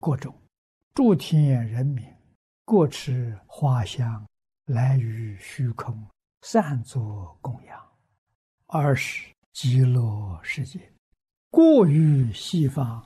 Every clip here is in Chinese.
各种诸天人民，各持花香来于虚空，散作供养。二是极乐世界，过于西方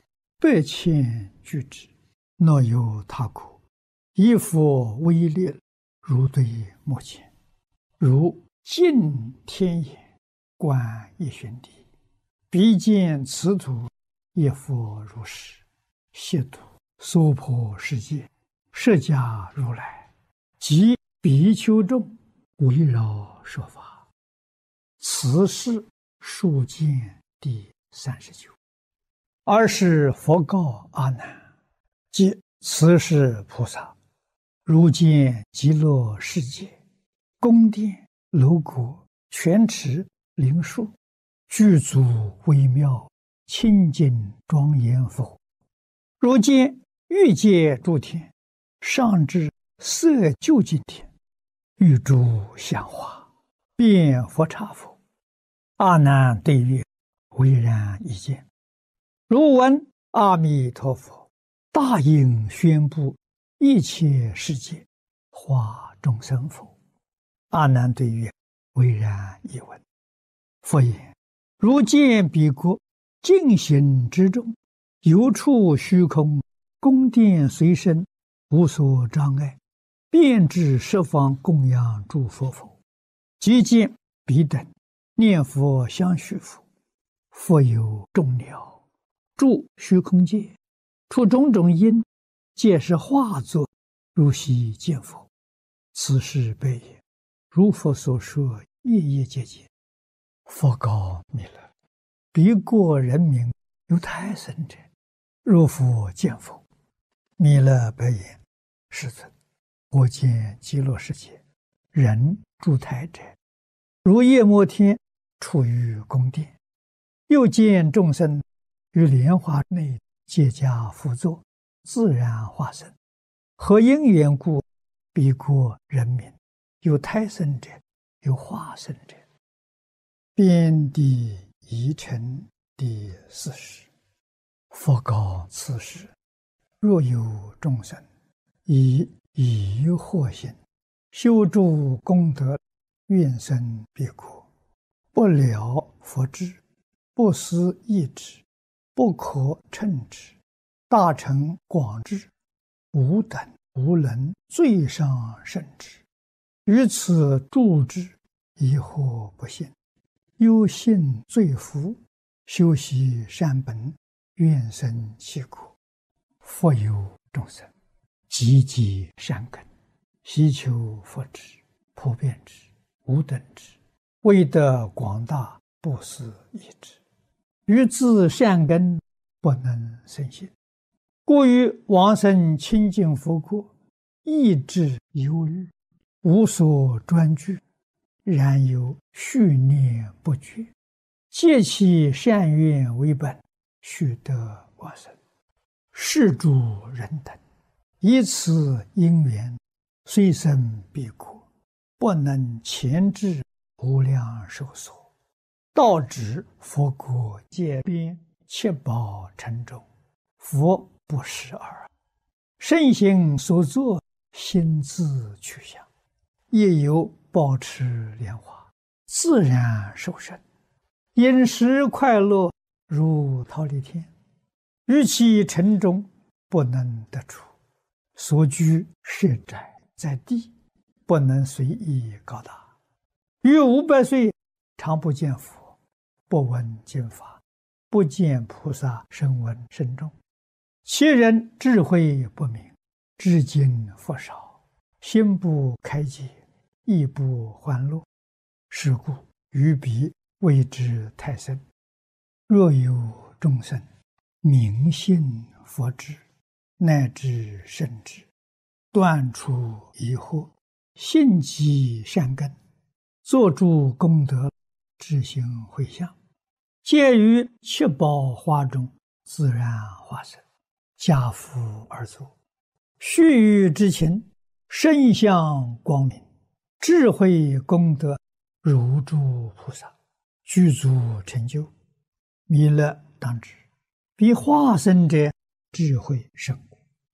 8,000俱之，若有他国，以佛威力，如对目前，如尽天眼，观一旬地，必见此土一佛如是，悉土娑婆世界，释迦如来及比丘众围绕说法。此是数见第39。二是佛告阿难，即此是菩萨，如见极乐世界，宫殿楼阁泉池灵树，具足微妙，清净庄严佛。如见欲界诸天，上至色究竟天，欲诸香花，遍佛刹佛。阿难对曰：唯然一见。如闻阿弥陀佛大应宣布一切世界化众生否？阿难对曰：唯然一闻。佛言：如见彼国净行之中，有处虚空，宫殿随身，无所障碍，遍至十方供养诸佛否？即见彼等念佛相续佛，佛有众鸟住虚空界，出种种因，皆是化作，如悉见佛。此是悲也。如佛所说，夜夜皆见。佛告弥勒：彼国人民有胎生者，若复见否？弥勒白言：世尊，我见极乐世界人住胎者，如夜摩天处于宫殿，又见众生于莲花内皆加辅佐，自然化身。何因缘故？彼国人民有胎生者，有化身者。遍地遗尘第40。佛告此时：若有众生以疑惑心修诸功德，愿生彼国，不了佛智，不思议之，不可称之，大乘广智，无等无能，最上甚至。于此住之，疑惑不信，忧信罪福，修习善本，愿生其国。佛有众生积极善根，希求佛智，普遍之，无等之，为得广大，不思议之。于自善根不能生信，故于往生清净佛国，意志忧虑，无所专具，然有续念不绝，借其善愿为本，须得往生。是诸人等以此因缘，虽生彼国，不能前至无量寿所，到指佛国界边七宝城中，佛不识耳。圣行所作，心自去向，亦有保持莲花，自然受生，饮食快乐，如忉利天。于其城中不能得出，所居设宅在地，不能随意高大。于500岁常不见佛，不闻经法，不见菩萨声闻声众。其人智慧不明，知经佛少，心不开解，意不欢乐。是故于彼谓之胎生。若有众生明信佛智，乃至圣智，断除疑惑，信积善根，作诸功德，知行回向，皆于七宝花中自然化身，家父而作。须臾之情，身相光明，智慧功德如诸菩萨，具足成就。弥勒当知，彼化身者智慧甚广。